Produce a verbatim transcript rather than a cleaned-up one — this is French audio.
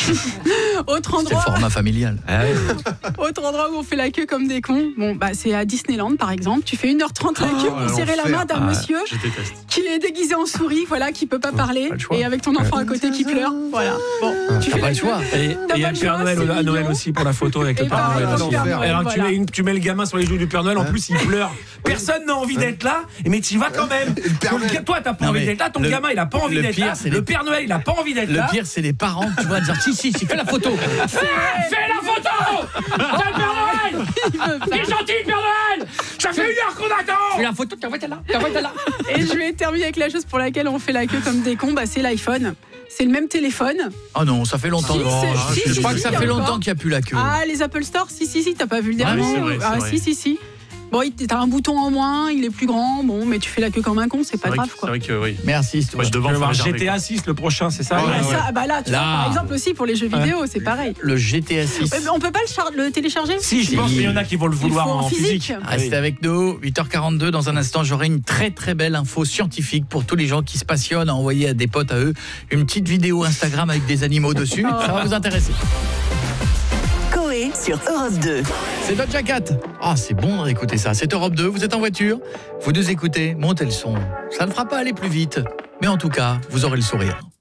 Autre C'est endroit, format familial. Ah ouais. autre endroit où on fait la queue comme des cons. Bon, bah, c'est à Disneyland, par exemple. Tu fais une heure trente la queue pour serrer la main d'un Ah, monsieur Je déteste. qui est déguisé en souris, voilà, qui peut pas parler, pas le choix. et avec ton enfant à côté qui pleure. Voilà. Bon, tu T'as fais pas la le queue. choix. Et T'as et il y a pas le le Père choix, Noël c'est à Noël mignon. aussi pour la photo avec Et le Père pareil, Noël. le Père Noël, Alors tu, voilà. mets une- tu mets le gamin sur les joues du Père Noël, en plus il pleure. Personne n'a envie d'être là, mais tu y vas quand même. Donc, toi t'as pas Non, envie mais d'être là, ton le- gamin il a pas envie le d'être pire, là. c'est Le les- Père Noël il a pas envie d'être Le là. pire, c'est les parents. Tu vas dire si, si, si, fais la photo. Fais la photo. T'as le Père Noël. Il veut Il est pas. gentil le Père Noël. Ça fait une heure qu'on attend. Fais la photo, t'as là. T'as là. Et je vais terminer avec la chose pour laquelle on fait la queue comme des cons, bah, c'est l'iPhone. C'est le même téléphone. Oh non, ça fait longtemps. Si, Oh, c'est- si, je si, crois si, que ça si, fait encore. longtemps qu'il n'y a plus la queue. Ah, les Apple Store, si, si, si, t'as pas vu le Ah oui, dernier. c'est vrai, c'est ah, vrai. si, si, si. Bon, il- t'as un bouton en moins, il est plus grand, bon, mais tu fais la queue comme un con, c'est pas C'est vrai, grave, que- c'est quoi. vrai que oui. Merci, Sto. Moi, je Je devais vais en voir faire G T A six le prochain, c'est ça? Ah, Ouais, ça, bah là, tu Là. vois, par exemple aussi pour les jeux vidéo, c'est pareil. Le G T A six. Ouais, mais on peut pas le, char- le télécharger? Si, je pense qu'il y en a qui vont le Il vouloir faut en en physique. physique. Restez avec nous, huit heures quarante-deux. Dans un instant, j'aurai une très très belle info scientifique pour tous les gens qui se passionnent à envoyer à des potes à eux une petite vidéo Instagram avec des animaux dessus. Ça va vous intéresser. Coé sur Europe deux. C'est Doja Cat. Ah, c'est bon d'écouter ça. C'est Europe deux, vous êtes en voiture, vous nous écoutez, montez le son. Ça ne fera pas aller plus vite, mais en tout cas, vous aurez le sourire.